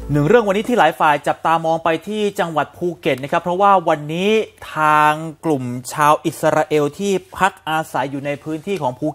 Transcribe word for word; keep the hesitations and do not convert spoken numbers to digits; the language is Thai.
หนึ่งเรื่องวันนี้ที่หลายฝ่ายจับตามองไปที่จังหวัดภูเก็ตนะครับเพราะว่าวันนี้ทางกลุ่มชาวอิสราเอลที่พักอาศัยอยู่ในพื้นที่ของภู